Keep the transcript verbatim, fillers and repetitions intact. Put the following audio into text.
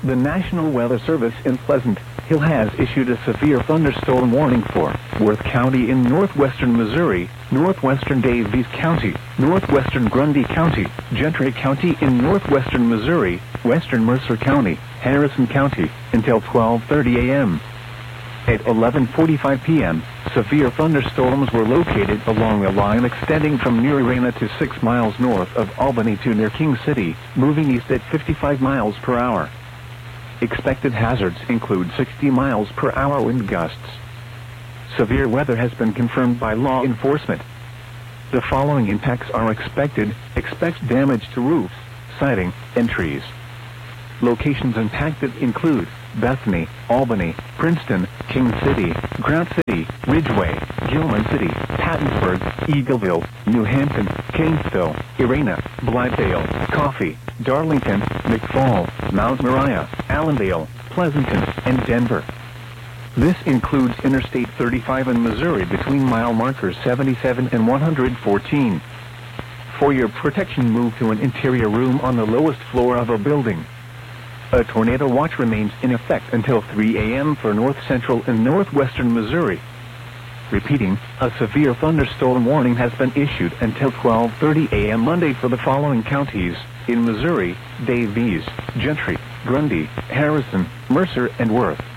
The National Weather Service in Pleasant Hill has issued a severe thunderstorm warning for Worth County in northwestern Missouri, northwestern Daviess County, northwestern Grundy County, Gentry County in northwestern Missouri, western Mercer County, Harrison County, until twelve thirty a m At eleven forty-five p m, severe thunderstorms were located along a line extending from near Arena to six miles north of Albany to near King City, moving east at fifty-five miles per hour. Expected hazards include sixty miles per hour wind gusts. Severe weather has been confirmed by law enforcement. The following impacts are expected. Expect damage to roofs, siding, and trees. Locations impacted include Bethany, Albany, Princeton, King City, Grant City, Ridgeway, Gilman City, Pattonsburg, Eagleville, New Hampton, Kingsville, Arena, Blythedale, Coffee, Darlington, McFall, Mount Moriah, Allendale, Pleasanton, and Denver. This includes Interstate thirty-five in Missouri between mile markers seventy-seven and one hundred fourteen. For your protection, move to an interior room on the lowest floor of a building. A tornado watch remains in effect until three a m for north central and northwestern Missouri. Repeating, a severe thunderstorm warning has been issued until twelve thirty a m Monday for the following counties in Missouri: Daviess, Gentry, Grundy, Harrison, Mercer, and Worth.